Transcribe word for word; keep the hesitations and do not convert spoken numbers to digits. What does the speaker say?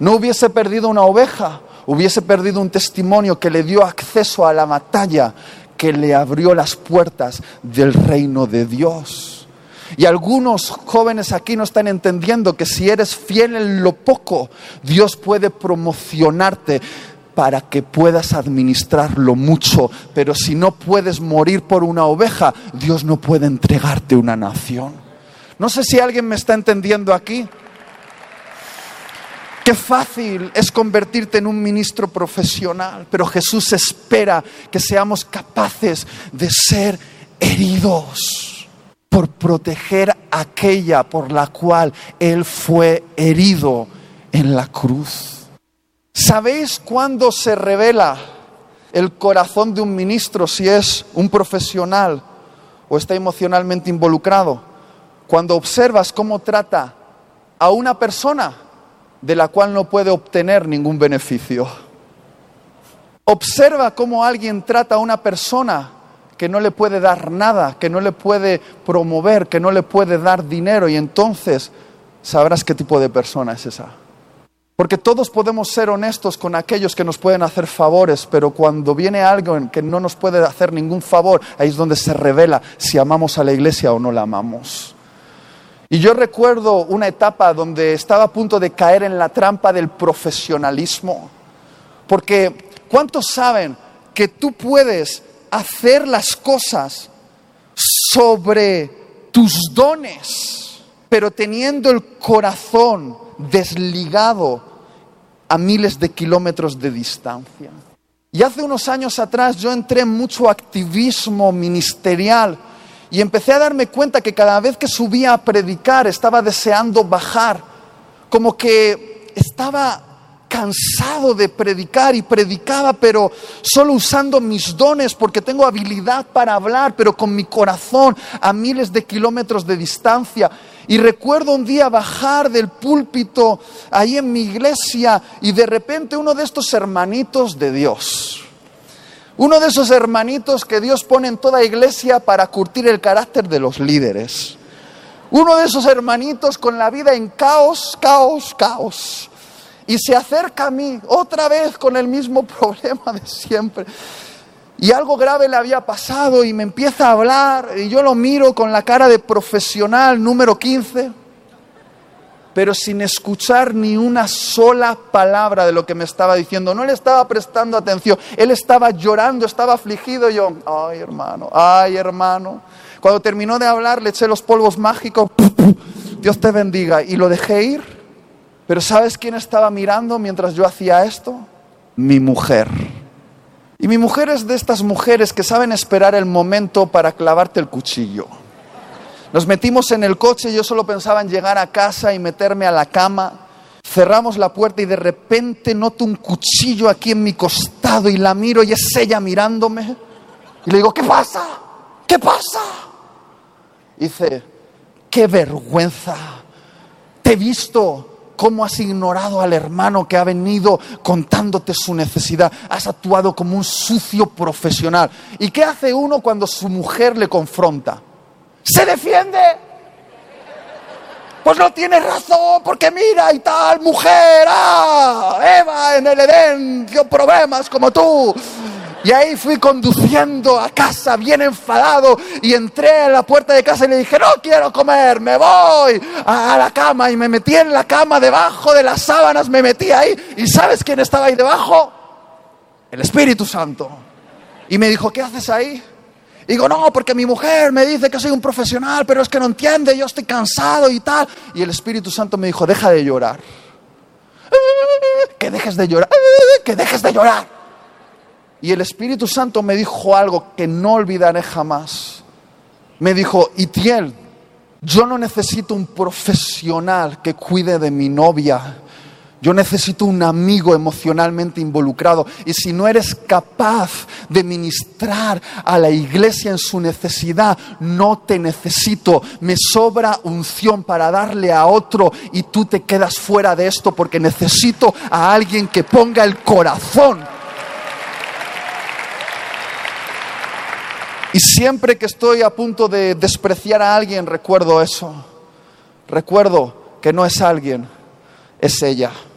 No hubiese perdido una oveja, hubiese perdido un testimonio que le dio acceso a la batalla, que le abrió las puertas del reino de Dios. Y algunos jóvenes aquí no están entendiendo que si eres fiel en lo poco, Dios puede promocionarte para que puedas administrar lo mucho. Pero si no puedes morir por una oveja, Dios no puede entregarte una nación. No sé si alguien me está entendiendo aquí. Qué fácil es convertirte en un ministro profesional, pero Jesús espera que seamos capaces de ser heridos por proteger aquella por la cual Él fue herido en la cruz. ¿Sabéis cuándo se revela el corazón de un ministro, si es un profesional o está emocionalmente involucrado? Cuando observas cómo trata a una persona de la cual no puede obtener ningún beneficio. Observa cómo alguien trata a una persona que no le puede dar nada, que no le puede promover, que no le puede dar dinero, y entonces sabrás qué tipo de persona es esa. Porque todos podemos ser honestos con aquellos que nos pueden hacer favores, pero cuando viene alguien que no nos puede hacer ningún favor, ahí es donde se revela si amamos a la iglesia o no la amamos. Y yo recuerdo una etapa donde estaba a punto de caer en la trampa del profesionalismo. Porque ¿cuántos saben que tú puedes hacer las cosas sobre tus dones, pero teniendo el corazón desligado a miles de kilómetros de distancia? Y hace unos años atrás yo entré en mucho activismo ministerial y empecé a darme cuenta que cada vez que subía a predicar estaba deseando bajar, como que estaba cansado de predicar y predicaba, pero solo usando mis dones, porque tengo habilidad para hablar, pero con mi corazón a miles de kilómetros de distancia. Y recuerdo un día bajar del púlpito ahí en mi iglesia y de repente uno de estos hermanitos de Dios, uno de esos hermanitos que Dios pone en toda iglesia para curtir el carácter de los líderes, uno de esos hermanitos con la vida en caos, caos, caos, y se acerca a mí otra vez con el mismo problema de siempre. Y algo grave le había pasado y me empieza a hablar y yo lo miro con la cara de profesional número quince, pero sin escuchar ni una sola palabra de lo que me estaba diciendo. No le estaba prestando atención, él estaba llorando, estaba afligido. Y yo, ay hermano, ay hermano. Cuando terminó de hablar le eché los polvos mágicos, Dios te bendiga, y lo dejé ir. Pero ¿sabes quién estaba mirando mientras yo hacía esto? Mi mujer. Y mi mujer es de estas mujeres que saben esperar el momento para clavarte el cuchillo. Nos metimos en el coche y yo solo pensaba en llegar a casa y meterme a la cama. Cerramos la puerta y de repente noto un cuchillo aquí en mi costado y la miro y es ella mirándome. Y le digo, ¿qué pasa? ¿Qué pasa? Y dice, qué vergüenza. Te he visto cómo has ignorado al hermano que ha venido contándote su necesidad. Has actuado como un sucio profesional. ¿Y qué hace uno cuando su mujer le confronta? ¿Se defiende? Pues no tienes razón, porque mira y tal, mujer, ah, Eva en el Edén dio problemas como tú. Y ahí fui conduciendo a casa bien enfadado y entré a la puerta de casa y le dije, no quiero comer, me voy a la cama. Y me metí en la cama, debajo de las sábanas me metí ahí. ¿Y sabes quién estaba ahí debajo? El Espíritu Santo. Y me dijo, ¿qué haces ahí? Y digo, no, porque mi mujer me dice que soy un profesional, pero es que no entiende, yo estoy cansado y tal. Y el Espíritu Santo me dijo, deja de llorar. Que dejes de llorar, que dejes de llorar. Y el Espíritu Santo me dijo algo que no olvidaré jamás. Me dijo, Itiel, yo no necesito un profesional que cuide de mi novia. Yo necesito un amigo emocionalmente involucrado. Y si no eres capaz de ministrar a la iglesia en su necesidad, no te necesito. Me sobra unción para darle a otro y tú te quedas fuera de esto porque necesito a alguien que ponga el corazón. Y siempre que estoy a punto de despreciar a alguien, recuerdo eso. Recuerdo que no es alguien, es ella.